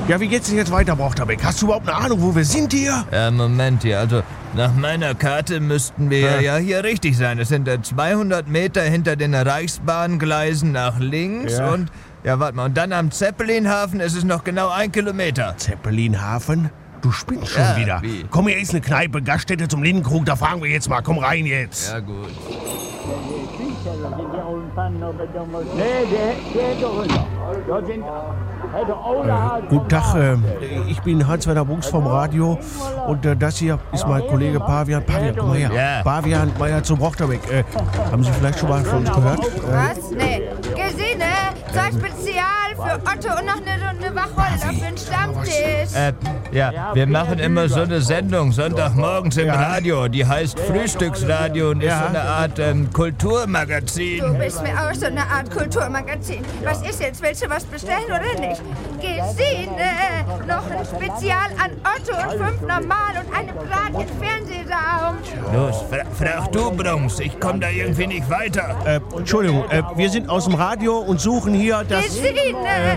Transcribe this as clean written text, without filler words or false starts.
Ja, wie geht's denn jetzt weiter, Brochterbeck? Hast du überhaupt eine Ahnung, wo wir sind hier? Moment hier, also nach meiner Karte müssten wir ja hier richtig sein. Es sind 200 Meter hinter den Reichsbahngleisen nach links und, warte mal, und dann am Zeppelinhafen ist es noch genau 1 Kilometer. Zeppelinhafen? Du spinnst schon wieder. Wie? Komm, hier ist eine Kneipe, Gaststätte zum Lindenkrug, da fragen wir jetzt mal. Komm rein jetzt. Ja, gut. Guten Tag, ich bin Hans-Werner Bunks vom Radio und das hier ist mein Kollege Pavian. Pavian, komm mal her. Ja. Pavian Meier zu Brochterbeck. Haben Sie vielleicht schon mal von uns gehört? Was? Nee. Gesine, so ein Spezial für Otto und noch eine Runde Wacholder für den Stammtisch. Wir machen immer so eine Sendung Sonntagmorgens im Radio, die heißt Frühstücksradio und ist so eine Art Kulturmagazin. Du bist mir auch so eine Art Kulturmagazin. Was ist jetzt? Willst du was bestellen oder nicht? Gesine, noch ein Spezial an Otto und 5 normal und eine Brat im Fernsehraum. Los, frag du, Brunks, ich komm da irgendwie nicht weiter. Entschuldigung, wir sind aus dem Radio und suchen hier das... Gesine!